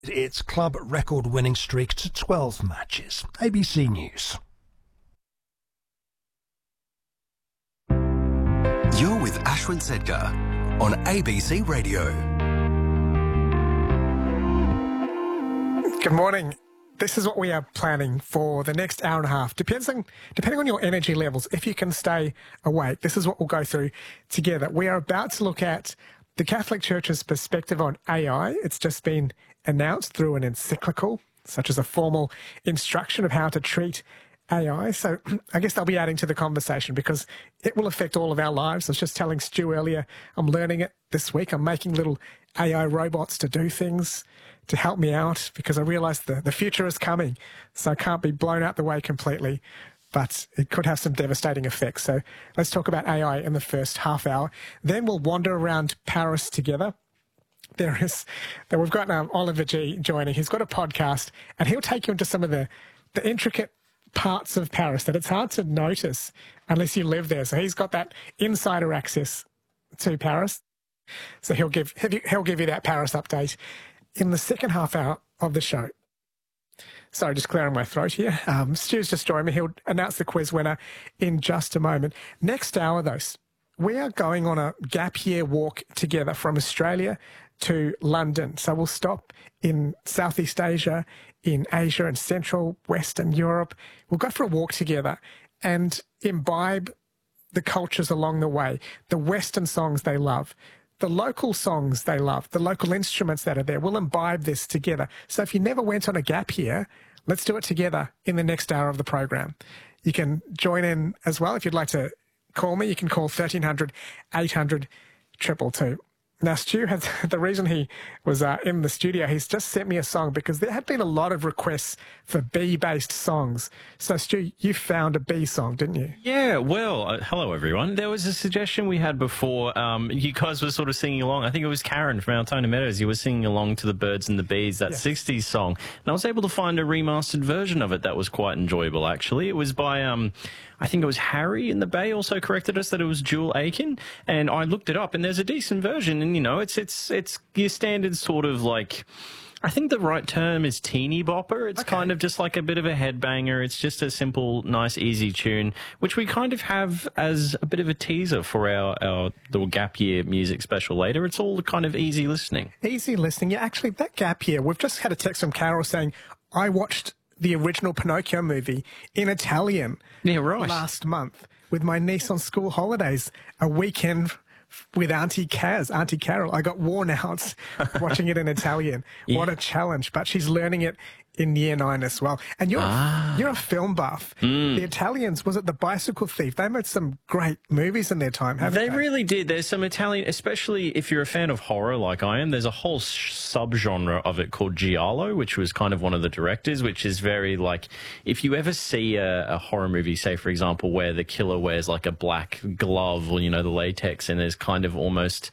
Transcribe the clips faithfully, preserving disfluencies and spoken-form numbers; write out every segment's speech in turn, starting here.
its club record winning streak to twelve matches. A B C News. You're with Ashwin Sedgar on A B C Radio. Good morning. This is what we are planning for the next hour and a half. Depends on, depending on your energy levels, if you can stay awake, this is what we'll go through together. We are about to look at the Catholic Church's perspective on A I. It's just been announced through an encyclical, such as a formal instruction of how to treat A I. So I guess they'll be adding to the conversation because it will affect all of our lives. I was just telling Stu earlier, I'm learning it this week. I'm making little A I robots to do things to help me out because I realise the, the future is coming. So I can't be blown out the way completely, but it could have some devastating effects. So let's talk about A I in the first half hour. Then we'll wander around Paris together. There is, there we've got um, Oliver G joining. He's got a podcast and he'll take you into some of the, the intricate parts of Paris that it's hard to notice unless you live there. So he's got that insider access to Paris. So he'll give, he'll give you that Paris update in the second half hour of the show. Sorry, just clearing my throat here. Um, Stu's just joined me. He'll announce the quiz winner in just a moment. Next hour, though, we are going on a gap year walk together from Australia to London. So we'll stop in Southeast Asia, in Asia and Central, Western Europe. We'll go for a walk together and imbibe the cultures along the way, the Western songs they love, the local songs they love, the local instruments that are there. We'll imbibe this together. So if you never went on a gap year, let's do it together in the next hour of the program. You can join in as well. If you'd like to call me, you can call thirteen hundred, eight hundred, two two two. Now, Stu, has, the reason he was uh, in the studio, he's just sent me a song because there had been a lot of requests for bee-based songs. So, Stu, you found a bee song, didn't you? Yeah, well, uh, hello, everyone. There was a suggestion we had before. Um, you guys were sort of singing along. I think it was Karen from Altona Meadows. You were singing along to the Birds and the Bees, that Yes. sixties song. And I was able to find a remastered version of it that was quite enjoyable, actually. It was by... Um, I think it was Harry in the Bay also corrected us that it was Jewel Aiken, and I looked it up, and there's a decent version, and you know, it's it's it's your standard sort of like, I think the right term is teeny bopper. It's Okay. kind of just like a bit of a headbanger. It's just a simple, nice, easy tune, which we kind of have as a bit of a teaser for our our little gap year music special later. It's all kind of easy listening. Easy listening. Yeah, actually, that gap year, we've just had a text from Carol saying, I watched the original Pinocchio movie in Italian Yeah, right. last month with my niece on school holidays, a weekend with Auntie Kaz, Auntie Carol. I got worn out watching it in Italian. Yeah. What a challenge, but she's learning it in year nine as well. And you're, Ah. you're a film buff. Mm. The Italians, was it The Bicycle Thief? They made some great movies in their time, haven't they? They really did. There's some Italian, especially if you're a fan of horror like I am, there's a whole sh- subgenre of it called Giallo, which was kind of one of the directors, which is very like, if you ever see a, a horror movie, say, for example, where the killer wears like a black glove or, you know, the latex, and there's kind of almost...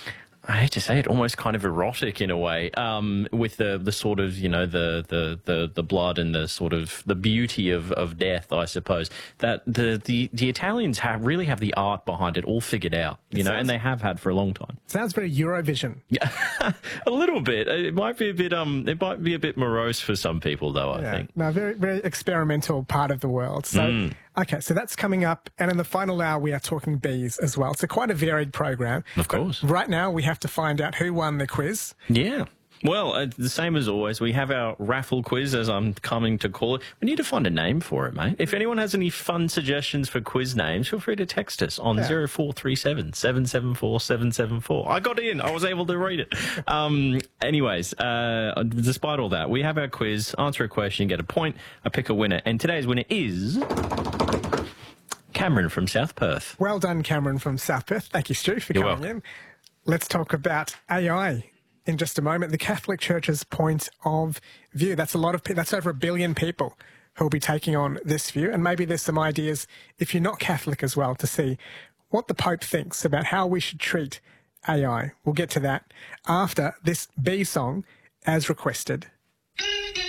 I hate to say it, almost kind of erotic in a way, um, with the, the sort of, you know, the, the, the, the blood and the sort of the beauty of, of death, I suppose. That the, the, the Italians have really have the art behind it all figured out, you It know, sounds- and they have had for a long time. Sounds very Eurovision. Yeah, a little bit. It might be a bit, um, it might be a bit morose for some people, though, I Yeah. think. No, very, very experimental part of the world. So, Mm. okay, so that's coming up. And in the final hour, we are talking bees as well. So quite a varied program. Of course. But right now, we have to find out who won the quiz. Yeah. Well, uh, the same as always, we have our raffle quiz, as I'm coming to call it. We need to find a name for it, mate. If anyone has any fun suggestions for quiz names, feel free to text us on Yeah. zero four three seven, seven seven four, seven seven four. I got in. I was able to read it. Um, anyways, uh, despite all that, we have our quiz. Answer a question, get a point. I pick a winner. And today's winner is... Cameron from South Perth. Well done, Cameron from South Perth. Thank you, Stu, for You're coming welcome. in. Let's talk about A I in just a moment. The Catholic Church's point of view. That's a lot of, pe- that's over a billion people who will be taking on this view. And maybe there's some ideas, if you're not Catholic as well, to see what the Pope thinks about how we should treat A I. We'll get to that after this bee song as requested.